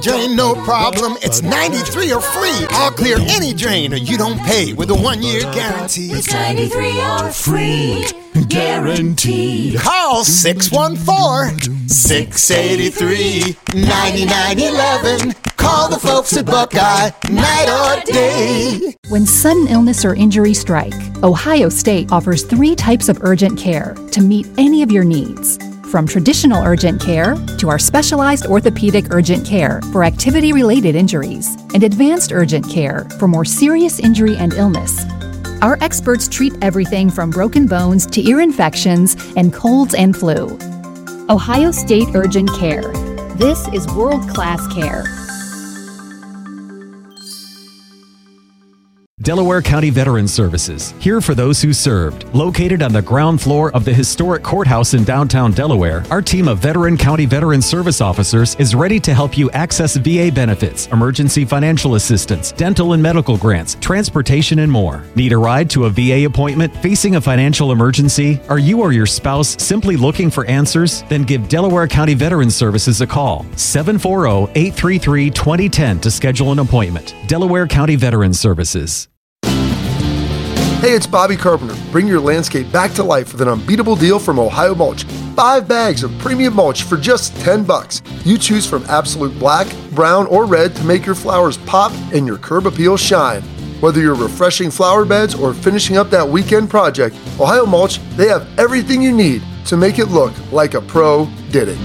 Drain no problem, it's 93 or free. I'll clear any drain or you don't pay with a 1-year guarantee. It's 93 or free, guaranteed. Call 614-683-9911. Call the folks at Buckeye, night or day. When sudden illness or injury strike, Ohio State offers 3 types of urgent care to meet any of your needs. From traditional urgent care to our specialized orthopedic urgent care for activity-related injuries and advanced urgent care for more serious injury and illness. Our experts treat everything from broken bones to ear infections and colds and flu. Ohio State Urgent Care. This is world-class care. Delaware County Veterans Services, here for those who served. Located on the ground floor of the historic courthouse in downtown Delaware, our team of veteran county veteran service officers is ready to help you access VA benefits, emergency financial assistance, dental and medical grants, transportation, and more. Need a ride to a VA appointment? Facing a financial emergency? Are you or your spouse simply looking for answers? Then give Delaware County Veterans Services a call. 740-833-2010 to schedule an appointment. Delaware County Veterans Services. Hey, it's Bobby Carpenter. Bring your landscape back to life with an unbeatable deal from Ohio Mulch. 5 bags of premium mulch for just $10. You choose from absolute black, brown, or red to make your flowers pop and your curb appeal shine. Whether you're refreshing flower beds or finishing up that weekend project, Ohio Mulch, they have everything you need to make it look like a pro did it.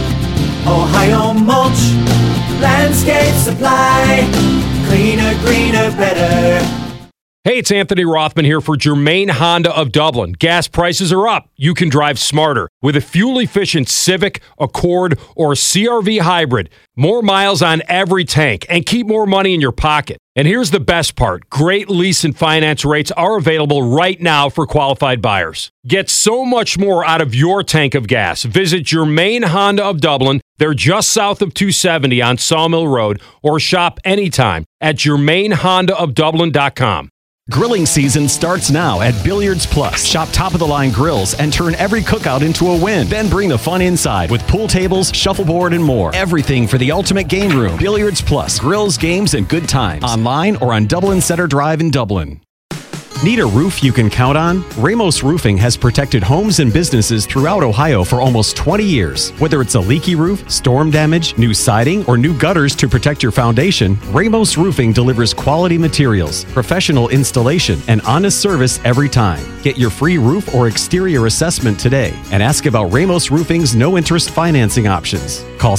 Ohio Mulch, landscape supply, cleaner, greener, better. Hey, it's Anthony Rothman here for Germain Honda of Dublin. Gas prices are up. You can drive smarter with a fuel-efficient Civic, Accord, or CR-V hybrid. More miles on every tank and keep more money in your pocket. And here's the best part. Great lease and finance rates are available right now for qualified buyers. Get so much more out of your tank of gas. Visit Germain Honda of Dublin. They're just south of 270 on Sawmill Road, or shop anytime at GermainHondaofDublin.com. Grilling season starts now at Billiards Plus. Shop top-of-the-line grills and turn every cookout into a win. Then bring the fun inside with pool tables, shuffleboard, and more. Everything for the ultimate game room. Billiards Plus. Grills, games, and good times. Online or on Dublin Center Drive in Dublin. Need a roof you can count on? Ramos Roofing has protected homes and businesses throughout Ohio for almost 20 years. Whether it's a leaky roof, storm damage, new siding, or new gutters to protect your foundation, Ramos Roofing delivers quality materials, professional installation, and honest service every time. Get your free roof or exterior assessment today and ask about Ramos Roofing's no-interest financing options. Call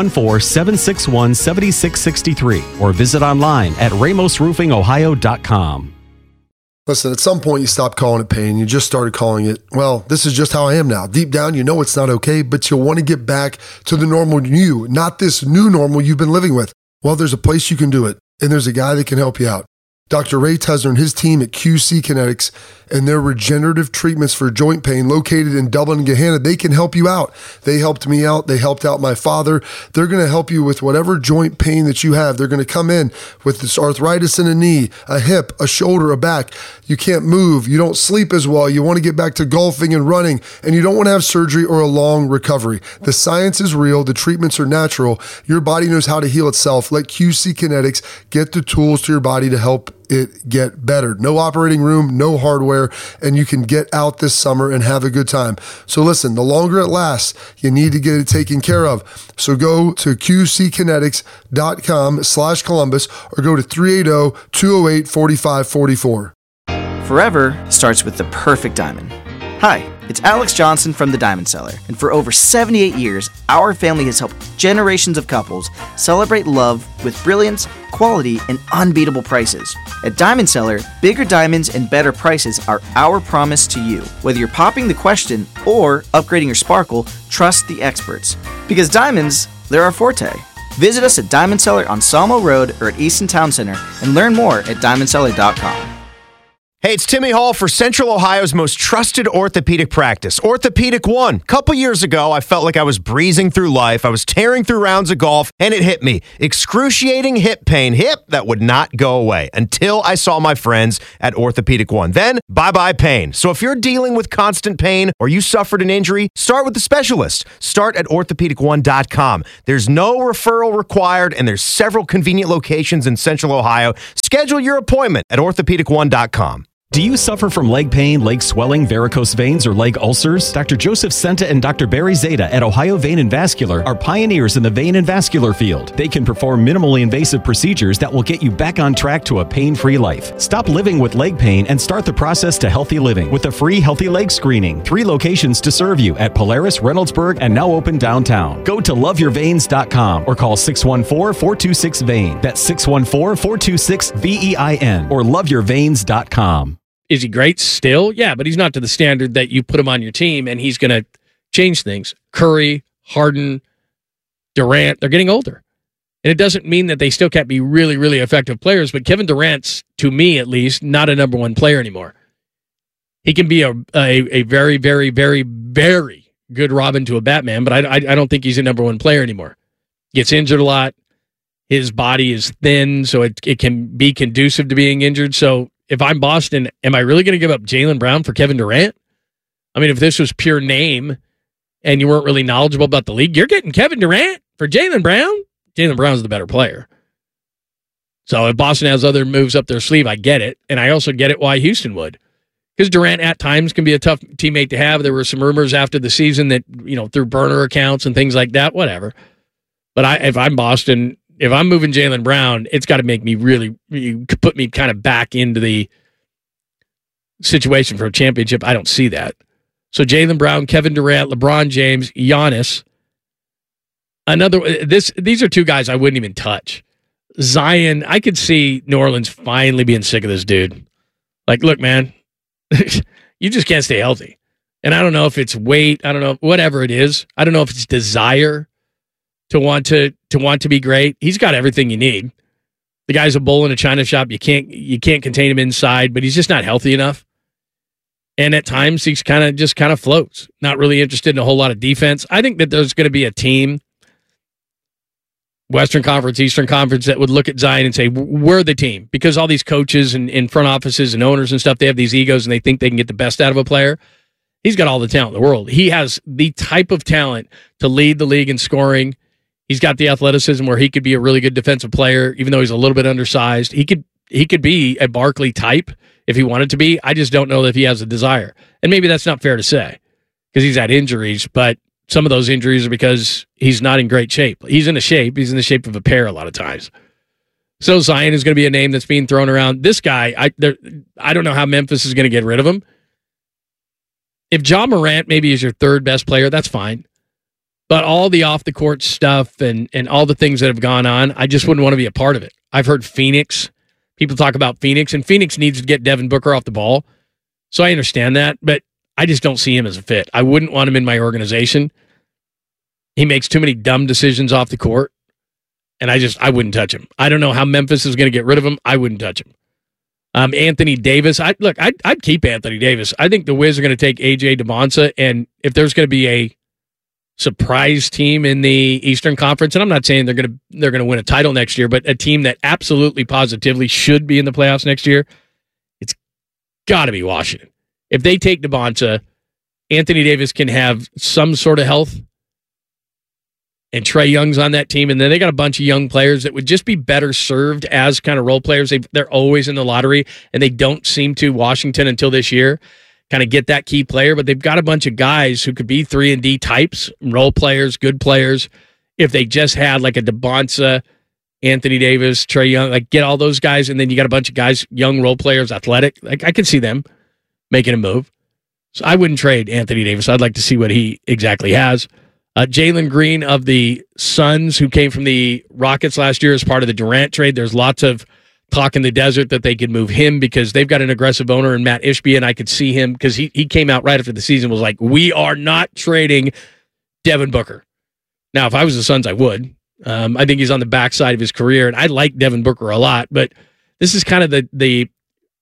614-761-7663 or visit online at ramosroofingohio.com. Listen, at some point you stopped calling it pain. You just started calling it, well, this is just how I am now. Deep down, you know it's not okay, but you'll want to get back to the normal you, not this new normal you've been living with. Well, there's a place you can do it, and there's a guy that can help you out. Dr. Ray Tesner and his team at QC Kinetics and their regenerative treatments for joint pain located in Dublin and Gahanna, they can help you out. They helped me out. They helped out my father. They're going to help you with whatever joint pain that you have. They're going to come in with this arthritis in a knee, a hip, a shoulder, a back. You can't move. You don't sleep as well. You want to get back to golfing and running, and you don't want to have surgery or a long recovery. The science is real. The treatments are natural. Your body knows how to heal itself. Let QC Kinetics get the tools to your body to help it get better. No operating room, no hardware, and you can get out this summer and have a good time. So listen, the longer it lasts, you need to get it taken care of. So go to qckinetics.com/Columbus or go to 380-208-4544. Forever starts with the perfect diamond. Hi, it's Alex Johnson from The Diamond Seller, and for over 78 years, our family has helped generations of couples celebrate love with brilliance, quality, and unbeatable prices. At Diamond Seller, bigger diamonds and better prices are our promise to you. Whether you're popping the question or upgrading your sparkle, trust the experts. Because diamonds, they're our forte. Visit us at Diamond Seller on Sawmill Road or at Easton Town Center and learn more at diamondseller.com. Hey, it's Timmy Hall for Central Ohio's most trusted orthopedic practice, Orthopedic One. Couple years ago, I felt like I was breezing through life. I was tearing through rounds of golf, and it hit me. Excruciating hip pain. Hip that would not go away until I saw my friends at Orthopedic One. Then, bye-bye pain. So if you're dealing with constant pain or you suffered an injury, start with the specialist. Start at orthopedic1.com. There's no referral required, and there's several convenient locations in Central Ohio. Schedule your appointment at orthopedic1.com. Do you suffer from leg pain, leg swelling, varicose veins, or leg ulcers? Dr. Joseph Senta and Dr. Barry Zeta at Ohio Vein and Vascular are pioneers in the vein and vascular field. They can perform minimally invasive procedures that will get you back on track to a pain-free life. Stop living with leg pain and start the process to healthy living with a free Healthy Leg Screening. 3 locations to serve you at Polaris, Reynoldsburg, and now open downtown. Go to loveyourveins.com or call 614-426-VEIN. That's 614-426-VEIN or loveyourveins.com. Is he great still? Yeah, but he's not to the standard that you put him on your team and he's going to change things. Curry, Harden, Durant, they're getting older. And it doesn't mean that they still can't be really, really effective players, but Kevin Durant's, to me at least, not a number one player anymore. He can be a very, very, very, very good Robin to a Batman, but I don't think he's a number one player anymore. Gets injured a lot. His body is thin, so it can be conducive to being injured. So if I'm Boston, am I really going to give up Jaylen Brown for Kevin Durant? I mean, if this was pure name and you weren't really knowledgeable about the league, you're getting Kevin Durant for Jaylen Brown? Jaylen Brown's the better player. So if Boston has other moves up their sleeve, I get it. And I also get it why Houston would. Because Durant at times can be a tough teammate to have. There were some rumors after the season that, through burner accounts and things like that, whatever. But if I'm Boston, if I'm moving Jaylen Brown, it's got to make me put me kind of back into the situation for a championship. I don't see that. So Jaylen Brown, Kevin Durant, LeBron James, Giannis. These are 2 guys I wouldn't even touch. Zion, I could see New Orleans finally being sick of this dude. Like, look, man, you just can't stay healthy. And I don't know if it's weight. I don't know, whatever it is. I don't know if it's desire to want to be great. He's got everything you need. The guy's a bull in a china shop. You can't contain him inside, but he's just not healthy enough. And at times he's kind of floats. Not really interested in a whole lot of defense. I think that there's going to be a team, Western Conference, Eastern Conference, that would look at Zion and say, we're the team. Because all these coaches and in front offices and owners and stuff, they have these egos and they think they can get the best out of a player. He's got all the talent in the world. He has the type of talent to lead the league in scoring. He's got the athleticism where he could be a really good defensive player, even though he's a little bit undersized. He could be a Barkley type if he wanted to be. I just don't know if he has a desire. And maybe that's not fair to say because he's had injuries, but some of those injuries are because he's not in great shape. He's in the shape of a pear a lot of times. So Zion is going to be a name that's being thrown around. This guy, I don't know how Memphis is going to get rid of him. If Ja Morant maybe is your 3rd best player, that's fine. But all the off-the-court stuff and all the things that have gone on, I just wouldn't want to be a part of it. I've heard Phoenix. People talk about Phoenix, and Phoenix needs to get Devin Booker off the ball. So I understand that, but I just don't see him as a fit. I wouldn't want him in my organization. He makes too many dumb decisions off the court, and I wouldn't touch him. I don't know how Memphis is going to get rid of him. I wouldn't touch him. Anthony Davis. I'd keep Anthony Davis. I think the Wiz are going to take A.J. DeBonsa, and if there's going to be a surprise team in the Eastern Conference, and I'm not saying they're going to win a title next year, but a team that absolutely positively should be in the playoffs next year, it's got to be Washington. If they take DeBonsa, Anthony Davis can have some sort of health, and Trae Young's on that team, and then they got a bunch of young players that would just be better served as kind of role players. They're always in the lottery, and they don't seem to, Washington, until this year, kind of get that key player, but they've got a bunch of guys who could be 3-and-D types, role players, good players. If they just had like a DeBonsa, Anthony Davis, Trae Young, like get all those guys, and then you got a bunch of guys, young role players, athletic. Like I could see them making a move. So I wouldn't trade Anthony Davis. I'd like to see what he exactly has. Jalen Green of the Suns, who came from the Rockets last year as part of the Durant trade. There's lots of talk in the desert that they could move him because they've got an aggressive owner in Matt Ishbia, and I could see him because he came out right after the season was like, we are not trading Devin Booker. Now, if I was the Suns, I would. I think he's on the backside of his career, and I like Devin Booker a lot, but this is kind of the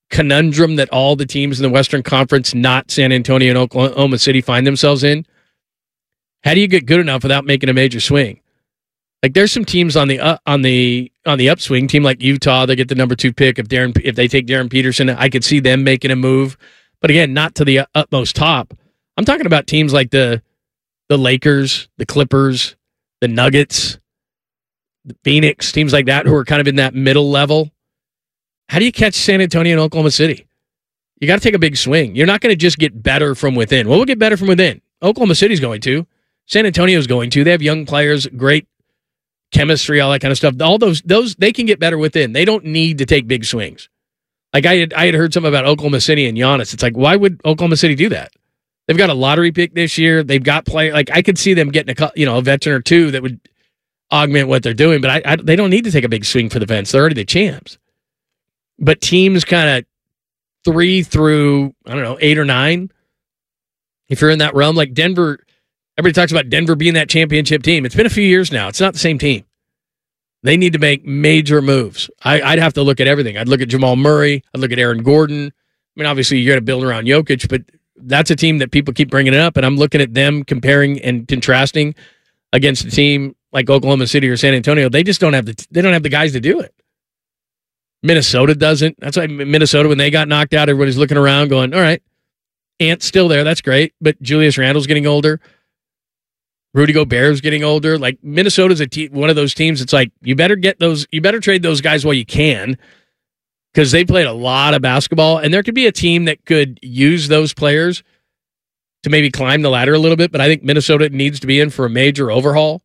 conundrum that all the teams in the Western Conference, not San Antonio and Oklahoma City, find themselves in? How do you get good enough without making a major swing? Like, there's some teams on the upswing. Team like Utah, they get the number 2 pick. If they take Darren Peterson, I could see them making a move. But again, not to the utmost top. I'm talking about teams like the Lakers, the Clippers, the Nuggets, the Phoenix, teams like that who are kind of in that middle level. How do you catch San Antonio and Oklahoma City? You got to take a big swing. You're not going to just get better from within. Well, we'll get better from within. Oklahoma City's going to. San Antonio's going to. They have young players, great chemistry, all that kind of stuff. All those they can get better within. They don't need to take big swings. Like I had heard something about Oklahoma City and Giannis. It's like, why would Oklahoma City do that? They've got a lottery pick this year. They've got play. Like, I could see them getting a veteran or two that would augment what they're doing. But they don't need to take a big swing for the fence. They're already the champs. But teams kind of 3 through 8 or 9. If you're in that realm, like Denver. Everybody talks about Denver being that championship team. It's been a few years now. It's not the same team. They need to make major moves. I'd have to look at everything. I'd look at Jamal Murray. I'd look at Aaron Gordon. I mean, obviously, you're going to build around Jokic, but that's a team that people keep bringing up, and I'm looking at them comparing and contrasting against a team like Oklahoma City or San Antonio. They just don't have the guys to do it. Minnesota doesn't. That's why Minnesota, when they got knocked out, everybody's looking around going, all right, Ant's still there. That's great, but Julius Randle's getting older. Rudy Gobert's getting older. Like, Minnesota's one of those teams. It's like, you better trade those guys while you can, because they played a lot of basketball, and there could be a team that could use those players to maybe climb the ladder a little bit. But I think Minnesota needs to be in for a major overhaul.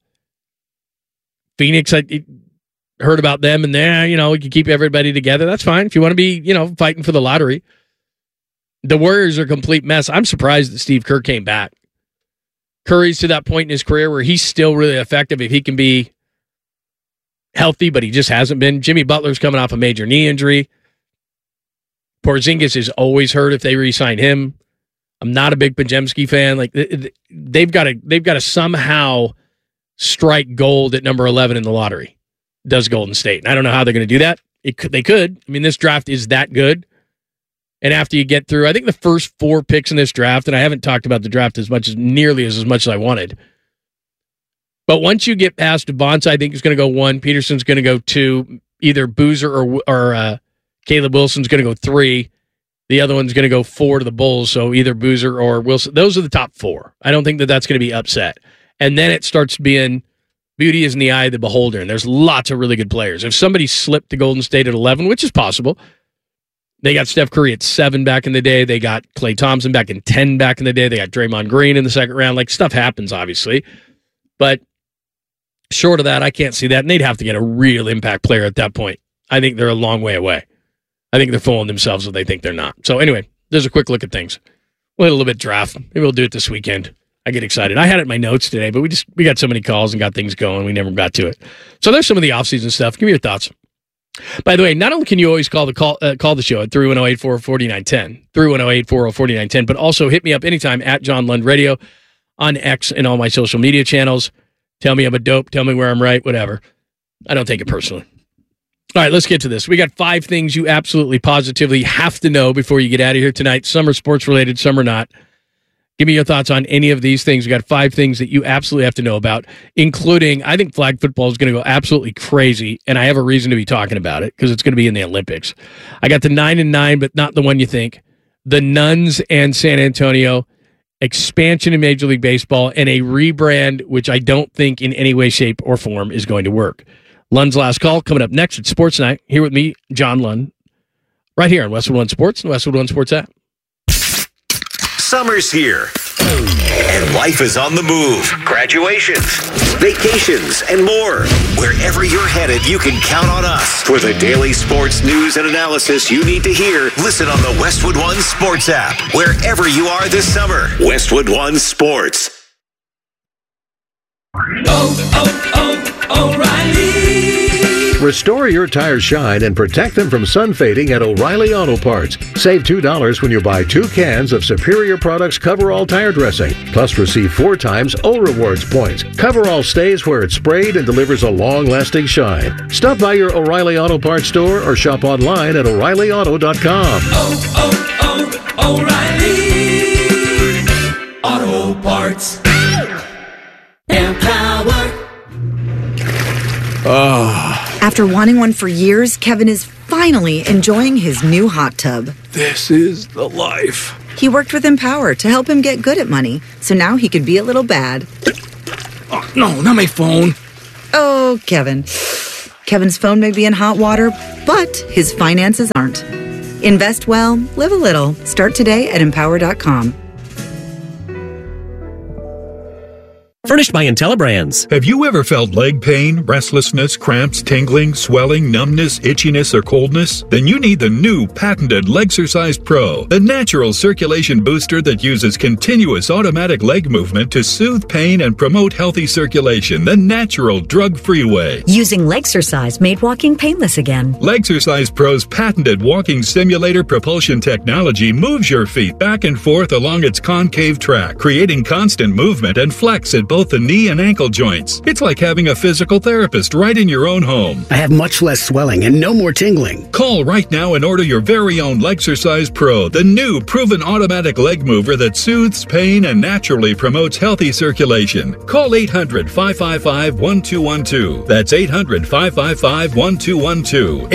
Phoenix, I heard about them, and we can keep everybody together. That's fine if you want to be, fighting for the lottery. The Warriors are a complete mess. I'm surprised that Steve Kerr came back. Curry's to that point in his career where he's still really effective if he can be healthy, but he just hasn't been. Jimmy Butler's coming off a major knee injury. Porzingis is always hurt if they re-sign him. I'm not a big Podziemski fan. Like, they've got to somehow strike gold at number 11 in the lottery. Does Golden State? And I don't know how they're going to do that. They could. I mean, this draft is that good. And after you get through, I think the first 4 picks in this draft, and I haven't talked about the draft nearly as much as I wanted. But once you get past Devonta, I think is going to go 1. Peterson's going to go 2. Either Boozer or Caleb Wilson's going to go 3. The other one's going to go 4 to the Bulls. So either Boozer or Wilson. Those are the top 4. I don't think that's going to be upset. And then it starts being beauty is in the eye of the beholder. And there's lots of really good players. If somebody slipped to Golden State at 11, which is possible. They got Steph Curry at 7 back in the day. They got Klay Thompson back in 10 back in the day. They got Draymond Green in the second round. Like, stuff happens, obviously. But short of that, I can't see that. And they'd have to get a real impact player at that point. I think they're a long way away. I think they're fooling themselves if they think they're not. So anyway, there's a quick look at things. We'll hit a little bit of draft. Maybe we'll do it this weekend. I get excited. I had it in my notes today, but we got so many calls and got things going. We never got to it. So there's some of the offseason stuff. Give me your thoughts. By the way, not only can you always call the show at 310-840-4910, 310-840-4910, but also hit me up anytime at John Lund Radio on X and all my social media channels. Tell me I'm a dope. Tell me where I'm right. Whatever. I don't take it personally. All right, let's get to this. We got 5 things you absolutely positively have to know before you get out of here tonight. Some are sports related, some are not. Give me your thoughts on any of these things. We got 5 things that you absolutely have to know about, including, I think flag football is going to go absolutely crazy, and I have a reason to be talking about it because it's going to be in the Olympics. I got the 9-9, but not the one you think. The Nuns and San Antonio, expansion in Major League Baseball, and a rebrand, which I don't think in any way, shape, or form is going to work. Lund's Last Call coming up next at Sports Night. Here with me, John Lund, right here on Westwood One Sports and the Westwood One Sports app. Summer's here, and life is on the move. Graduations, vacations, and more. Wherever you're headed, you can count on us for the daily sports news and analysis you need to hear. Listen on the Westwood One Sports app, wherever you are this summer. Westwood One Sports. O'Reilly Restore your tires' shine and protect them from sun fading at O'Reilly Auto Parts. Save $2 when you buy 2 cans of Superior Products Coverall tire dressing. Plus, receive 4 times O Rewards points. Coverall stays where it's sprayed and delivers a long-lasting shine. Stop by your O'Reilly Auto Parts store or shop online at O'ReillyAuto.com. O'Reilly Auto Parts. Empower. After wanting one for years, Kevin is finally enjoying his new hot tub. This is the life. He worked with Empower to help him get good at money, so now he could be a little bad. Oh, no, not my phone. Oh, Kevin. Kevin's phone may be in hot water, but his finances aren't. Invest well, live a little. Start today at Empower.com. Furnished by IntelliBrands. Have you ever felt leg pain, restlessness, cramps, tingling, swelling, numbness, itchiness, or coldness? Then you need the new patented Legsercise Pro, the natural circulation booster that uses continuous automatic leg movement to soothe pain and promote healthy circulation the natural, drug-free way. Using Legsercise made walking painless again. Legsercise Pro's patented walking simulator propulsion technology moves your feet back and forth along its concave track, creating constant movement and flex at both the knee and ankle joints. It's like having a physical therapist right in your own home. I have much less swelling and no more tingling. Call right now and order your very own Legsercise Pro, the new proven automatic leg mover that soothes pain and naturally promotes healthy circulation. Call 800-555-1212. That's 800-555-1212.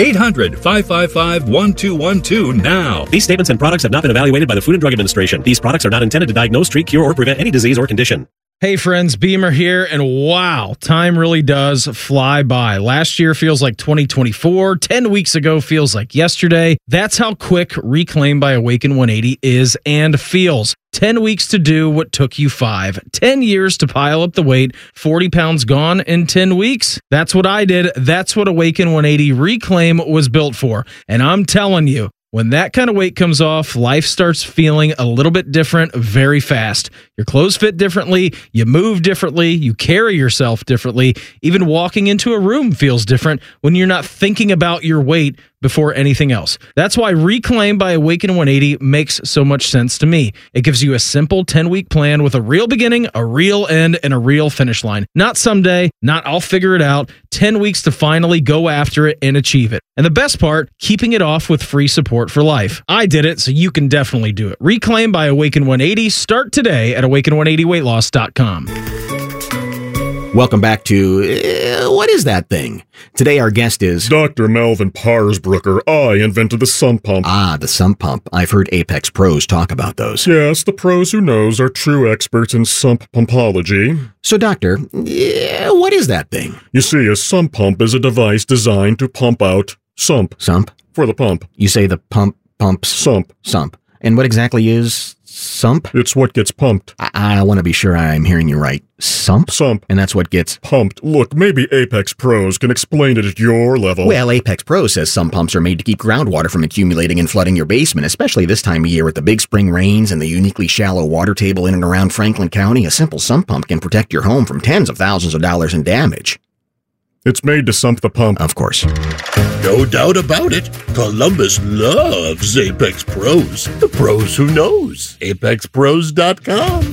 800-555-1212 now. These statements and products have not been evaluated by the Food and Drug Administration. These products are not intended to diagnose, treat, cure, or prevent any disease or condition. Hey friends, Beamer here, and wow, time really does fly by. Last year feels like 2024, 10 weeks ago feels like yesterday. That's how quick Reclaim by Awaken 180 is and feels. 10 weeks to do what took you 5. 10 years to pile up the weight, 40 pounds gone in 10 weeks. That's what I did. That's what Awaken 180 Reclaim was built for. And I'm telling you, when that kind of weight comes off, life starts feeling a little bit different very fast. Your clothes fit differently, you move differently, you carry yourself differently. Even walking into a room feels different when you're not thinking about your weight before anything else. That's why Reclaim by Awaken 180 makes so much sense to me. It gives you a simple 10-week plan with a real beginning, a real end, and a real finish line. Not someday, not I'll figure it out. 10 weeks to finally go after it and achieve it. And the best part, keeping it off with free support for life. I did it, so you can definitely do it. Reclaim by Awaken 180. Start today at awaken180weightloss.com. Welcome back to What Is That Thing? Today our guest is Dr. Melvin Parsbrucker. I invented the sump pump. Ah, the sump pump. I've heard Apex pros talk about those. Yes, the pros who knows are true experts in sump pumpology. So, Doctor, what is that thing? You see, a sump pump is a device designed to pump out sump. Sump? For the pump. You say the pump pumps? Sump. Sump. And what exactly is sump? It's what gets pumped. I want to be sure I'm hearing you right. Sump? Sump. And that's what gets pumped. Look, maybe Apex Pros can explain it at your level. Well, Apex Pros says some pumps are made to keep groundwater from accumulating and flooding your basement, especially this time of year with the big spring rains and the uniquely shallow water table in and around Franklin County. A simple sump pump can protect your home from tens of thousands of dollars in damage. It's made to sump the pump. Of course. No doubt about it. Columbus loves Apex Pros. The pros who knows. ApexPros.com.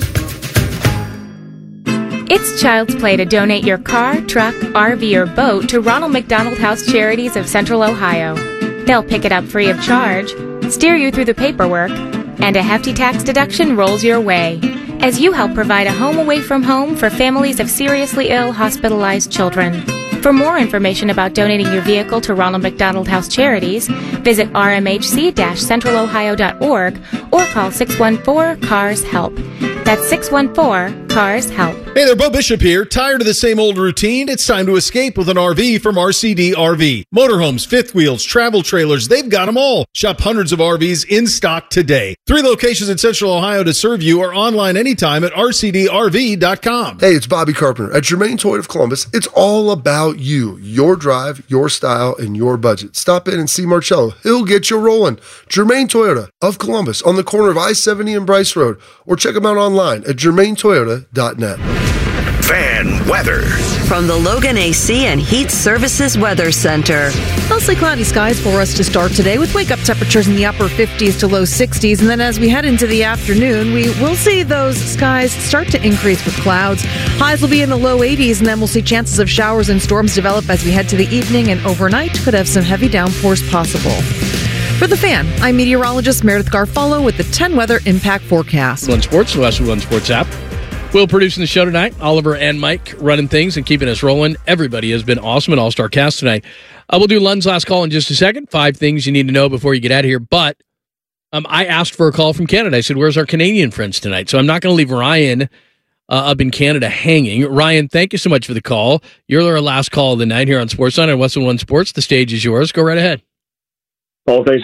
It's child's play to donate your car, truck, RV, or boat to Ronald McDonald House Charities of Central Ohio. They'll pick it up free of charge, steer you through the paperwork, and a hefty tax deduction rolls your way as you help provide a home away from home for families of seriously ill, hospitalized children. For more information about donating your vehicle to Ronald McDonald House Charities, visit rmhc-centralohio.org or call 614-CARS-HELP. That's 614-CARS-HELP. Hey there, Bo Bishop here. Tired of the same old routine? It's time to escape with an RV from RCD RV. Motorhomes, fifth wheels, travel trailers, they've got them all. Shop hundreds of RVs in stock today. 3 locations in Central Ohio to serve you or online anytime at rcdrv.com. Hey, it's Bobby Carpenter. At Germain Toyota of Columbus, it's all about you, your drive, your style, and your budget. Stop in and see Marcello. He'll get you rolling. Germain Toyota of Columbus on the corner of I-70 and Bryce Road, or check them out online at germaintoyota.net. Fan weather. From the Logan AC and Heat Services Weather Center. Mostly cloudy skies for us to start today with wake-up temperatures in the upper 50s to low 60s. And then as we head into the afternoon, we will see those skies start to increase with clouds. Highs will be in the low 80s, and then we'll see chances of showers and storms develop as we head to the evening, and overnight could have some heavy downpours possible. For The Fan, I'm meteorologist Meredith Garfalo with the 10 Weather Impact Forecast. One Sports, the Westwood One Sports app. Will producing the show tonight. Oliver and Mike running things and keeping us rolling. Everybody has been awesome, an all-star cast tonight. We'll do Lund's last call in just a second. 5 things you need to know before you get out of here. But I asked for a call from Canada. I said, where's our Canadian friends tonight? So I'm not going to leave Ryan up in Canada hanging. Ryan, thank you so much for the call. You're our last call of the night here on Sportsline and Westwood One Sports. The stage is yours. Go right ahead. Paul, thanks